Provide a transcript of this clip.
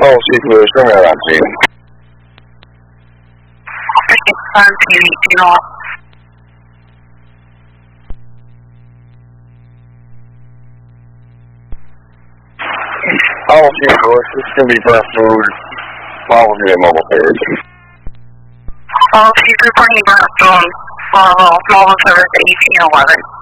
policy for the turnaround team. Policy for system be fast food. Policy at mobile service. Policy reporting burn zone for mobile service at 1811.